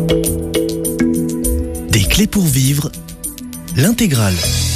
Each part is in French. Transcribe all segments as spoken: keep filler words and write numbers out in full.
Des clés pour vivre, l'intégrale.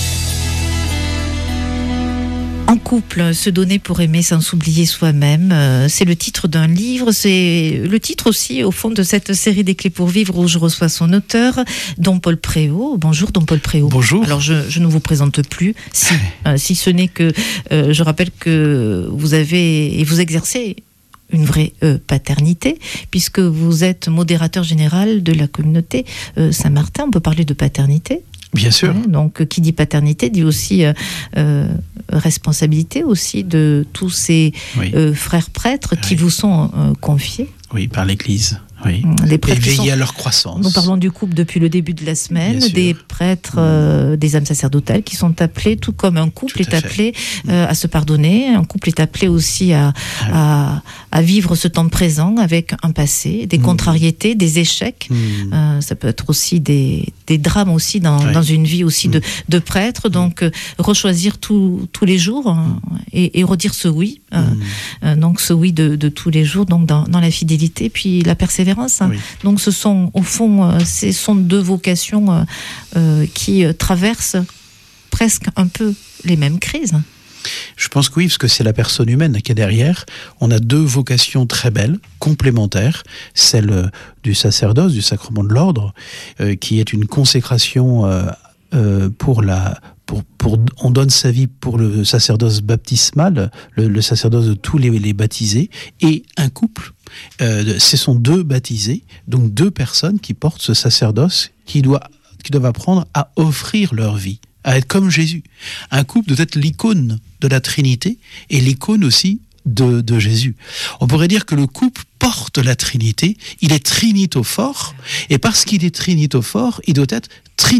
En couple, se donner pour aimer sans s'oublier soi-même, euh, c'est le titre d'un livre, c'est le titre aussi au fond de cette série des clés pour vivre où je reçois son auteur, Don Paul Préau. Bonjour Don Paul Préau. Bonjour. Alors je, je ne vous présente plus, si, euh, si ce n'est que euh, je rappelle que vous avez et vous exercez une vraie euh, paternité, puisque vous êtes modérateur général de la communauté euh, Saint-Martin. On peut parler de paternité ? Bien sûr. Ouais, donc, qui dit paternité dit aussi euh, euh, responsabilité aussi de tous ces oui. euh, frères prêtres qui oui. vous sont euh, confiés. Oui, par l'Église. Oui. Les prêtres et veiller sont... à leur croissance. Nous parlons du couple depuis le début de la semaine, des prêtres, euh, des âmes sacerdotales qui sont appelés, tout comme un couple est appelé euh, à se pardonner, un couple est appelé aussi à, à, à vivre ce temps présent avec un passé, des mmh. contrariétés, des échecs. Mmh. Euh, ça peut être aussi des, des drames aussi dans, ouais. dans une vie aussi mmh. de, de prêtre. Donc euh, rechoisir tout, tous les jours hein, et, et redire ce oui. Euh, mmh. euh, donc ce oui de, de tous les jours, donc dans, dans la fidélité, puis la persévérance. Oui. Donc ce sont au fond euh, ce sont deux vocations euh, euh, qui euh, traversent presque un peu les mêmes crises. Je pense que oui, parce que c'est la personne humaine qui est derrière. On a deux vocations très belles, complémentaires. Celle euh, du sacerdoce, du sacrement de l'ordre, euh, qui est une consécration euh, euh, pour la... Pour, pour, on donne sa vie pour le sacerdoce baptismal, le, le sacerdoce de tous les, les baptisés, et un couple, euh, ce sont deux baptisés, donc deux personnes qui portent ce sacerdoce, qui, doit, qui doivent apprendre à offrir leur vie, à être comme Jésus. Un couple doit être l'icône de la Trinité, et l'icône aussi de, de Jésus. On pourrait dire que le couple porte la Trinité, il est trinitophore, et parce qu'il est trinitophore, il doit être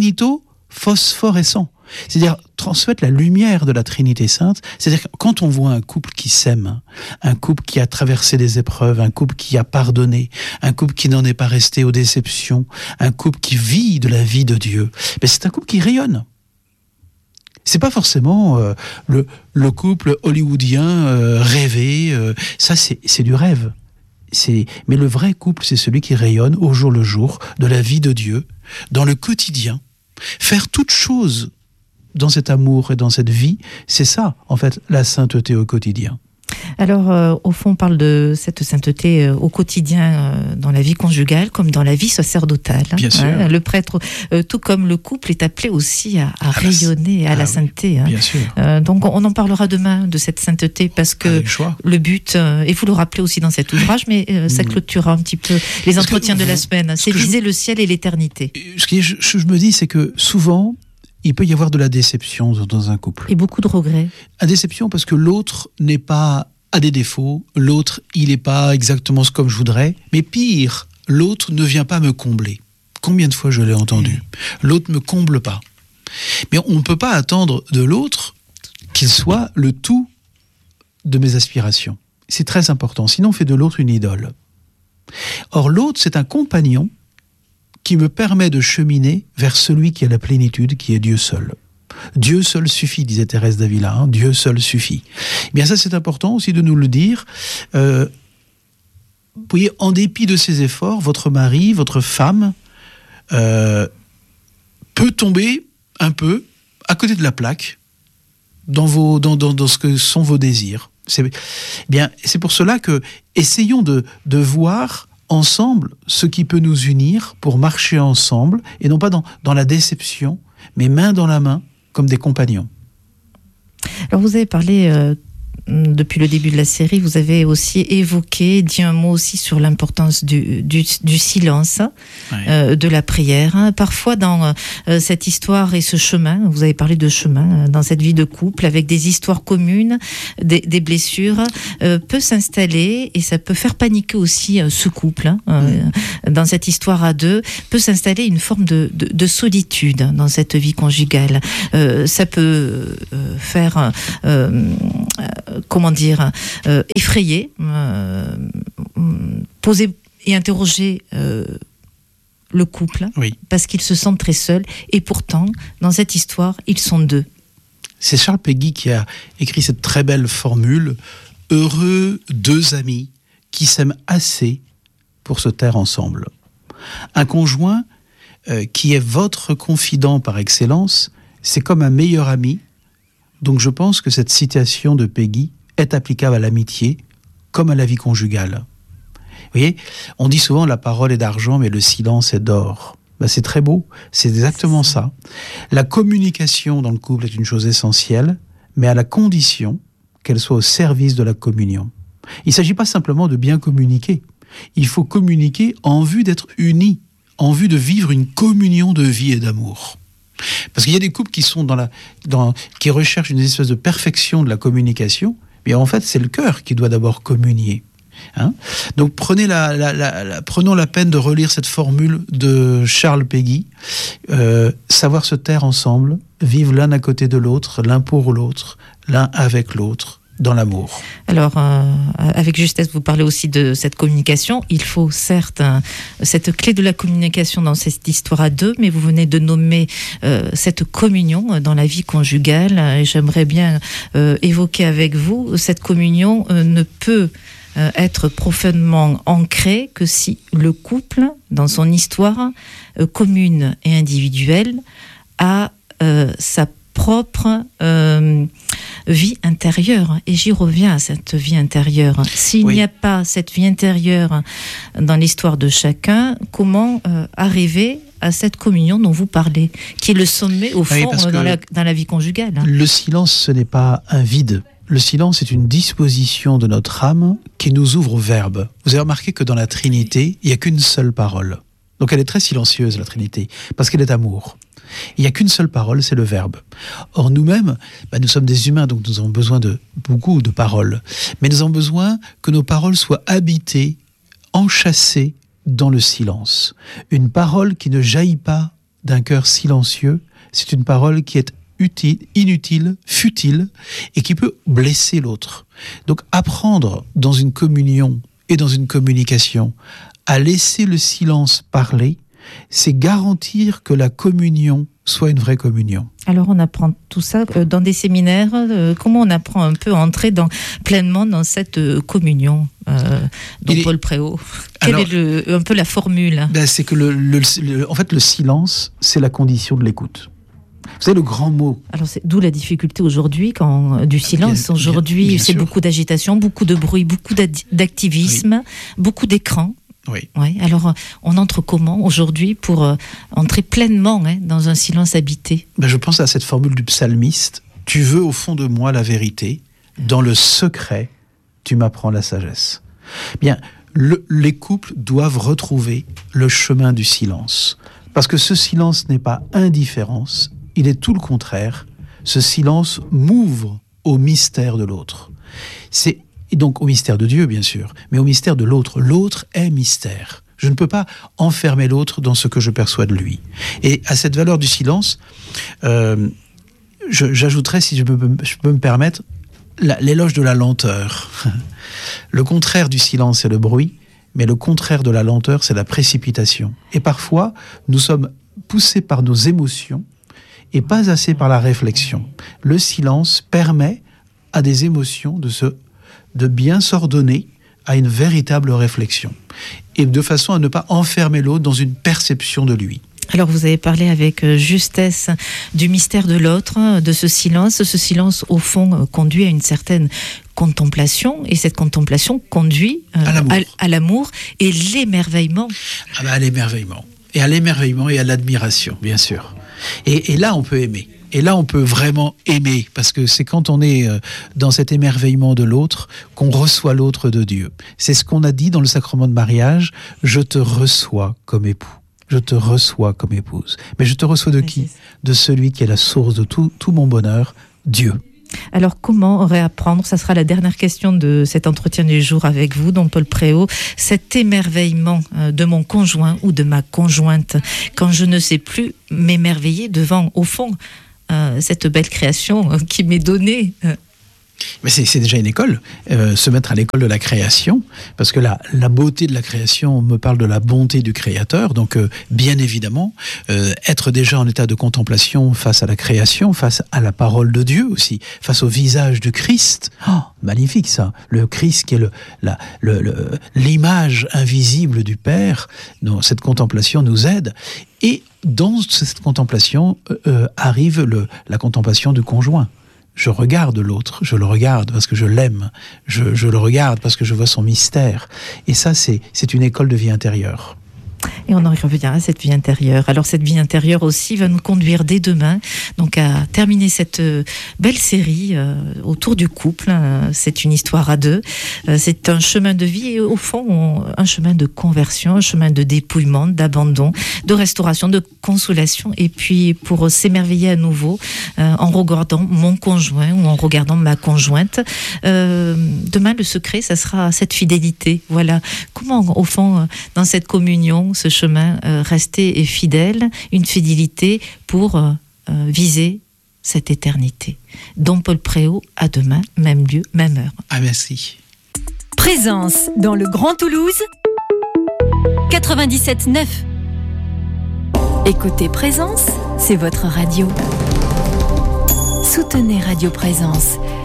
trinitophosphorescent. C'est-à-dire transmettre la lumière de la Trinité Sainte. C'est-à-dire que quand on voit un couple qui s'aime, un couple qui a traversé des épreuves, un couple qui a pardonné, un couple qui n'en est pas resté aux déceptions, un couple qui vit de la vie de Dieu, ben c'est un couple qui rayonne. C'est pas forcément euh, le, le couple hollywoodien euh, rêvé, euh, ça c'est, c'est du rêve. C'est, mais le vrai couple, c'est celui qui rayonne au jour le jour de la vie de Dieu, dans le quotidien. Faire toute chose dans cet amour et dans cette vie, c'est ça, en fait, la sainteté au quotidien. Alors, euh, au fond, on parle de cette sainteté euh, au quotidien, euh, dans la vie conjugale, comme dans la vie sacerdotale. Bien sûr. Hein, le prêtre, euh, tout comme le couple, est appelé aussi à, à rayonner la... à ah, la sainteté. Oui, hein. Bien sûr. Euh, donc, on en parlera demain de cette sainteté, parce que le but, euh, et vous le rappelez aussi dans cet ouvrage, mais euh, ça clôturera un petit peu les parce entretiens de la semaine, c'est viser je... le ciel et l'éternité. Ce que je, je me dis, c'est que souvent, il peut y avoir de la déception dans un couple. Et beaucoup de regrets. La déception parce que l'autre n'est pas a des défauts, l'autre, il n'est pas exactement ce comme je voudrais, mais pire, l'autre ne vient pas me combler. Combien de fois je l'ai entendu ? Mmh. L'autre ne me comble pas. Mais on ne peut pas attendre de l'autre qu'il soit le tout de mes aspirations. C'est très important, sinon on fait de l'autre une idole. Or l'autre, c'est un compagnon qui me permet de cheminer vers celui qui a la plénitude, qui est Dieu seul. Dieu seul suffit, disait Thérèse d'Avila, hein, Dieu seul suffit. Eh bien ça, c'est important aussi de nous le dire. Euh, vous voyez, en dépit de ses efforts, votre mari, votre femme, euh, peut tomber un peu à côté de la plaque dans, vos, dans, dans, dans ce que sont vos désirs. C'est, eh bien, c'est pour cela que essayons de, de voir ensemble ce qui peut nous unir pour marcher ensemble, et non pas dans, dans la déception, mais main dans la main, comme des compagnons. Alors vous avez parlé, euh, depuis le début de la série, vous avez aussi évoqué, dit un mot aussi sur l'importance du, du, du silence, ouais. euh, de la prière. Hein. Parfois dans euh, cette histoire et ce chemin, vous avez parlé de chemin, dans cette vie de couple, avec des histoires communes, des, des blessures, euh, peut s'installer, et ça peut faire paniquer aussi euh, ce couple, hein, euh, mmh. dans cette histoire à deux, peut s'installer une forme de, de, de solitude dans cette vie conjugale. Euh, ça peut euh, faire... Euh, euh, comment dire, euh, effrayer, euh, poser et interroger euh, le couple, oui. parce qu'ils se sentent très seuls, et pourtant, dans cette histoire, ils sont deux. C'est Charles Péguy qui a écrit cette très belle formule « Heureux deux amis qui s'aiment assez pour se taire ensemble ». Un conjoint euh, qui est votre confident par excellence, c'est comme un meilleur ami. Donc je pense que cette citation de Peggy est applicable à l'amitié comme à la vie conjugale. Vous voyez, on dit souvent la parole est d'argent, mais le silence est d'or. Ben, c'est très beau, c'est exactement ça. La communication dans le couple est une chose essentielle, mais à la condition qu'elle soit au service de la communion. Il ne s'agit pas simplement de bien communiquer. Il faut communiquer en vue d'être unis, en vue de vivre une communion de vie et d'amour. Parce qu'il y a des couples qui sont dans la, dans, qui recherchent une espèce de perfection de la communication, mais en fait, c'est le cœur qui doit d'abord communier. Hein? Donc prenez la, la, la, la, prenons la peine de relire cette formule de Charles Péguy, euh, savoir se taire ensemble, vivre l'un à côté de l'autre, l'un pour l'autre, l'un avec l'autre, dans l'amour. Alors, euh, avec justesse, vous parlez aussi de cette communication. Il faut certes hein, cette clé de la communication dans cette histoire à deux, mais vous venez de nommer euh, cette communion dans la vie conjugale. Et j'aimerais bien euh, évoquer avec vous, cette communion euh, ne peut euh, être profondément ancrée que si le couple, dans son histoire euh, commune et individuelle, a euh, sa propre euh, vie intérieure. Et j'y reviens à cette vie intérieure. S'il oui. n'y a pas cette vie intérieure dans l'histoire de chacun, comment euh, arriver à cette communion dont vous parlez, qui est le sommet, au fond, oui, dans, la, dans la vie conjugale. Le silence, ce n'est pas un vide. Le silence est une disposition de notre âme qui nous ouvre au verbe. Vous avez remarqué que dans la Trinité, il n'y a qu'une seule parole. Donc elle est très silencieuse, la Trinité, parce qu'elle est amour. Il n'y a qu'une seule parole, c'est le verbe. Or nous-mêmes, bah, nous sommes des humains, donc nous avons besoin de beaucoup de paroles. Mais nous avons besoin que nos paroles soient habitées, enchâssées dans le silence. Une parole qui ne jaillit pas d'un cœur silencieux, c'est une parole qui est utile, inutile, futile, et qui peut blesser l'autre. Donc apprendre dans une communion et dans une communication à laisser le silence parler, c'est garantir que la communion soit une vraie communion. Alors on apprend tout ça dans des séminaires. Euh, comment on apprend un peu à entrer dans, pleinement dans cette euh, communion euh, dont Paul Préau. Quelle alors, est le, un peu la formule? Ben c'est que le, le, le, en fait le silence, c'est la condition de l'écoute. Vous savez, le grand mot. Alors, c'est d'où la difficulté aujourd'hui, quand, du silence. Bien, aujourd'hui, bien, bien c'est sûr. Beaucoup d'agitation, beaucoup de bruit, beaucoup d'activisme, oui. beaucoup d'écran. Oui. Ouais, alors, on entre comment aujourd'hui pour euh, entrer pleinement hein, dans un silence habité? Ben, je pense à cette formule du psalmiste. Tu veux au fond de moi la vérité, dans le secret, tu m'apprends la sagesse. Bien, le, les couples doivent retrouver le chemin du silence. Parce que ce silence n'est pas indifférence, il est tout le contraire. Ce silence m'ouvre au mystère de l'autre. C'est et donc au mystère de Dieu, bien sûr, mais au mystère de l'autre. L'autre est mystère. Je ne peux pas enfermer l'autre dans ce que je perçois de lui. Et à cette valeur du silence, euh, je, j'ajouterais, si je peux, je peux me permettre, la, l'éloge de la lenteur. Le contraire du silence, c'est le bruit, mais le contraire de la lenteur, c'est la précipitation. Et parfois, nous sommes poussés par nos émotions et pas assez par la réflexion. Le silence permet à des émotions de se de bien s'ordonner à une véritable réflexion, et de façon à ne pas enfermer l'autre dans une perception de lui. Alors vous avez parlé avec justesse du mystère de l'autre, de ce silence. Ce silence, au fond, conduit à une certaine contemplation, et cette contemplation conduit euh, à, l'amour. À, à l'amour et l'émerveillement. Ah ben, à l'émerveillement. Et à l'émerveillement et à l'admiration, bien sûr. Et, et là, on peut aimer. Et là, on peut vraiment aimer, parce que c'est quand on est dans cet émerveillement de l'autre qu'on reçoit l'autre de Dieu. C'est ce qu'on a dit dans le sacrement de mariage, « Je te reçois comme époux, je te reçois comme épouse ». Mais je te reçois de qui? De celui qui est la source de tout, tout mon bonheur, Dieu. Alors, comment réapprendre, ça sera la dernière question de cet entretien du jour avec vous, don Paul Préau, cet émerveillement de mon conjoint ou de ma conjointe, quand je ne sais plus m'émerveiller devant, au fond, Euh, cette belle création euh, qui m'est donnée. Euh, Mais c'est, c'est déjà une école, euh, se mettre à l'école de la création, parce que la, la beauté de la création me parle de la bonté du Créateur, donc euh, bien évidemment, euh, être déjà en état de contemplation face à la création, face à la parole de Dieu aussi, face au visage du Christ. Oh, magnifique ça, le Christ qui est le, la, le, le, l'image invisible du Père, donc cette contemplation nous aide, et dans cette contemplation euh, arrive le, la contemplation du conjoint. Je regarde l'autre, je le regarde parce que je l'aime, je, je le regarde parce que je vois son mystère. Et ça, c'est, c'est une école de vie intérieure. Et on en revient à cette vie intérieure. Alors cette vie intérieure aussi va nous conduire dès demain donc à terminer cette belle série euh, autour du couple. C'est une histoire à deux. Euh, c'est un chemin de vie et au fond on, un chemin de conversion, un chemin de dépouillement, d'abandon, de restauration, de consolation. Et puis pour s'émerveiller à nouveau euh, en regardant mon conjoint ou en regardant ma conjointe. Euh, demain le secret, ça sera cette fidélité. Voilà. Comment au fond dans cette communion, ce chemin, euh, rester fidèle, une fidélité pour euh, euh, viser cette éternité. Dom Paul Préau, à demain, même lieu, même heure. Ah, merci. Présence dans le Grand Toulouse, quatre-vingt-dix-sept neuf. Écoutez Présence, c'est votre radio. Soutenez Radio Présence.